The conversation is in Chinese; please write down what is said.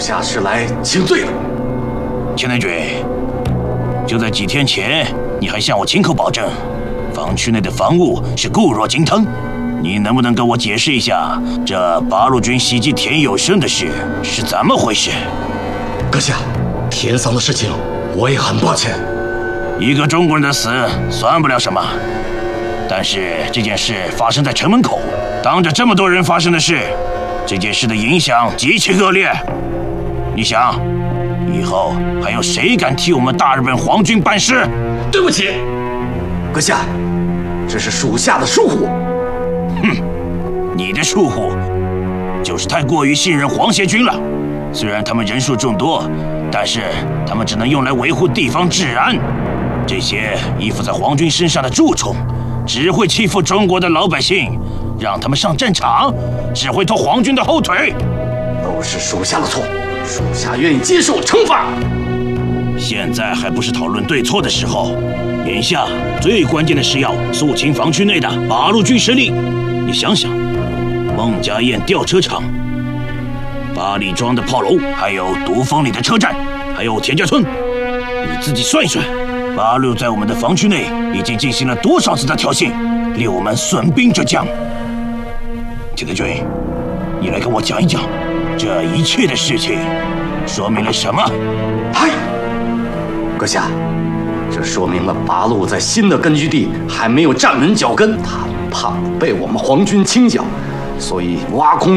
下是来请罪的。 千代君，就在几天前，你还向我亲口保证，防区内的防务是固若金汤。你能不能跟我解释一下，这八路军袭击田有生的事是怎么回事？ 阁下，田桑的事情我也很抱歉。 一个中国人的死算不了什么，但是这件事发生在城门口，当着这么多人发生的事，这件事的影响极其恶劣。你想，以后还有谁敢替我们大日本皇军办事？ 对不起，阁下，这是属下的疏忽。 哼，你的疏忽就是太过于信任皇协军了。虽然他们人数众多，但是他们只能用来维护地方治安。这些依附在皇军身上的蛀虫，只会欺负中国的老百姓，让他们上战场，只会拖皇军的后腿。 都是属下的错，属下愿意接受惩罚。 现在还不是讨论对错的时候，眼下最关键的是要肃清防区内的八路军实力。你想想，孟家堰吊车场、八里庄的炮楼，还有独峰里的车站，还有田家村，你自己算一算，八路在我们的防区内已经进行了多少次的挑衅，令我们损兵折将。田德军，你来跟我讲一讲，这一切的事情说明了什么？ 嗨，阁下，这说明了八路在新的根据地还没有站稳脚跟，他们怕被我们皇军清剿，所以挖空